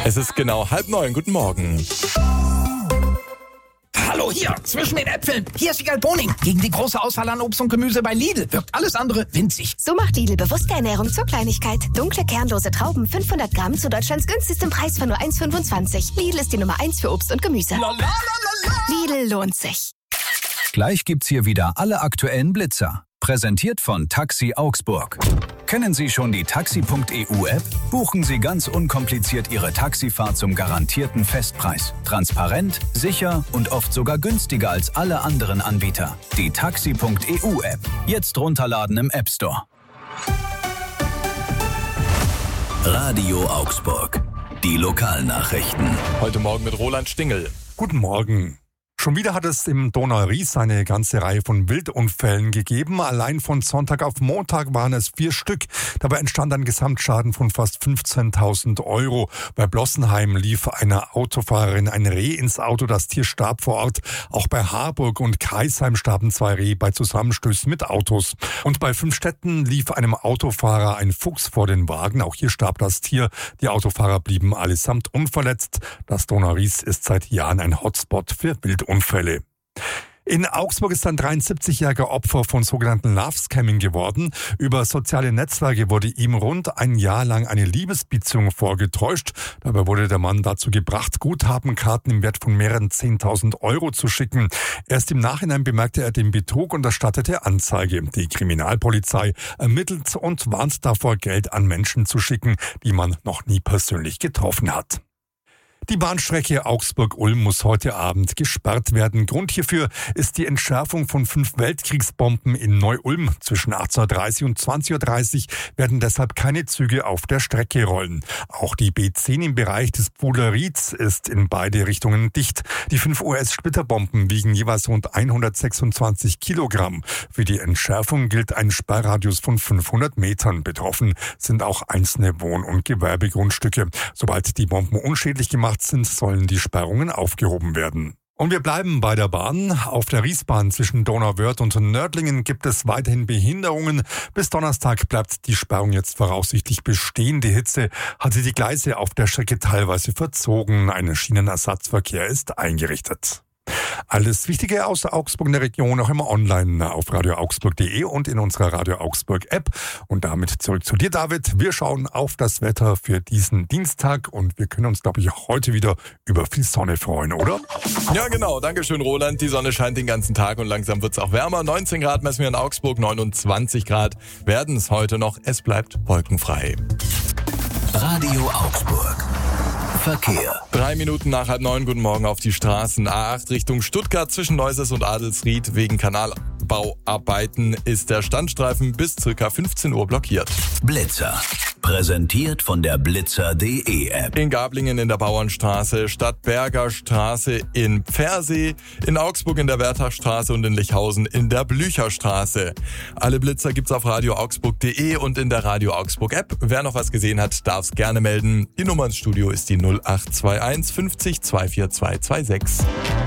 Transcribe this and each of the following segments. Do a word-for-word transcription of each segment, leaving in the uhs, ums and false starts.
Es ist genau halb neun. Guten Morgen. Hallo, hier, zwischen den Äpfeln. Hier ist Wiegald Boning. Gegen die große Auswahl an Obst und Gemüse bei Lidl wirkt alles andere winzig. So macht Lidl bewusste Ernährung zur Kleinigkeit. Dunkle, kernlose Trauben, fünfhundert Gramm zu Deutschlands günstigstem Preis von nur eins Komma fünfundzwanzig. Lidl ist die Nummer eins für Obst und Gemüse. La, la, la, la, la. Lidl lohnt sich. Gleich gibt's hier wieder alle aktuellen Blitzer. Präsentiert von Taxi Augsburg. Kennen Sie schon die taxi punkt e u App? Buchen Sie ganz unkompliziert Ihre Taxifahrt zum garantierten Festpreis. Transparent, sicher und oft sogar günstiger als alle anderen Anbieter. Die taxi punkt e u App. Jetzt runterladen im App Store. Radio Augsburg. Die Lokalnachrichten. Heute Morgen mit Roland Stingel. Guten Morgen. Schon wieder hat es im Donau-Ries eine ganze Reihe von Wildunfällen gegeben. Allein von Sonntag auf Montag waren es vier Stück. Dabei entstand ein Gesamtschaden von fast fünfzehntausend Euro. Bei Blossenheim lief einer Autofahrerin ein Reh ins Auto. Das Tier starb vor Ort. Auch bei Harburg und Kreisheim starben zwei Rehe bei Zusammenstößen mit Autos. Und bei Fünfstetten lief einem Autofahrer ein Fuchs vor den Wagen. Auch hier starb das Tier. Die Autofahrer blieben allesamt unverletzt. Das Donau-Ries ist seit Jahren ein Hotspot für Wildunfälle. Unfälle. In Augsburg ist ein dreiundsiebzigjähriger Opfer von sogenannten Love-Scamming geworden. Über soziale Netzwerke wurde ihm rund ein Jahr lang eine Liebesbeziehung vorgetäuscht. Dabei wurde der Mann dazu gebracht, Guthabenkarten im Wert von mehreren zehntausend Euro zu schicken. Erst im Nachhinein bemerkte er den Betrug und erstattete Anzeige. Die Kriminalpolizei ermittelt und warnt davor, Geld an Menschen zu schicken, die man noch nie persönlich getroffen hat. Die Bahnstrecke Augsburg-Ulm muss heute Abend gesperrt werden. Grund hierfür ist die Entschärfung von fünf Weltkriegsbomben in Neu-Ulm. Zwischen achtzehn Uhr dreißig und zwanzig Uhr dreißig werden deshalb keine Züge auf der Strecke rollen. Auch die B zehn im Bereich des Buhler Rieds ist in beide Richtungen dicht. Die fünf U S-Splitterbomben wiegen jeweils rund hundertsechsundzwanzig Kilogramm. Für die Entschärfung gilt ein Sperrradius von fünfhundert Metern. Betroffen sind auch einzelne Wohn- und Gewerbegrundstücke. Sobald die Bomben unschädlich gemacht sind, sollen die Sperrungen aufgehoben werden. Und wir bleiben bei der Bahn. Auf der Riesbahn zwischen Donauwörth und Nördlingen gibt es weiterhin Behinderungen. Bis Donnerstag bleibt die Sperrung jetzt voraussichtlich bestehen. Die Hitze hatte die Gleise auf der Strecke teilweise verzogen. Ein Schienenersatzverkehr ist eingerichtet. Alles Wichtige aus Augsburg in der Region auch immer online auf radio augsburg punkt de und in unserer Radio Augsburg App. Und damit zurück zu dir, David. Wir schauen auf das Wetter für diesen Dienstag und wir können uns, glaube ich, auch heute wieder über viel Sonne freuen, oder? Ja, genau. Dankeschön, Roland. Die Sonne scheint den ganzen Tag und langsam wird es auch wärmer. neunzehn Grad messen wir in Augsburg, neunundzwanzig Grad werden es heute noch. Es bleibt wolkenfrei. Radio Augsburg. Verkehr. Drei Minuten nach halb neun, guten Morgen auf die Straßen. A acht Richtung Stuttgart zwischen Neuses und Adelsried. Wegen Kanalbauarbeiten ist der Standstreifen bis ca. fünfzehn Uhr blockiert. Blitzer. Präsentiert von der blitzer punkt de App. In Gablingen in der Bauernstraße, Stadtberger Straße in Pfersee, in Augsburg in der Werthachstraße und in Lichhausen in der Blücherstraße. Alle Blitzer gibt's auf radio augsburg punkt de und in der Radio Augsburg App. Wer noch was gesehen hat, darf's gerne melden. Die Nummer ins Studio ist die null acht zwei eins fünfzig zwei vier zwei zwei sechs.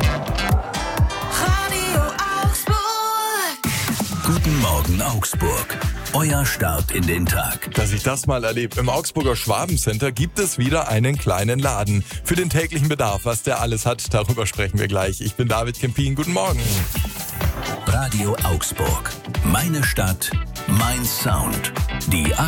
Radio Augsburg. Guten Morgen Augsburg. Euer Start in den Tag. Dass ich das mal erlebe. Im Augsburger Schwabencenter gibt es wieder einen kleinen Laden für den täglichen Bedarf. Was der alles hat, darüber sprechen wir gleich. Ich bin David Kempin. Guten Morgen. Radio Augsburg. Meine Stadt, mein Sound. Die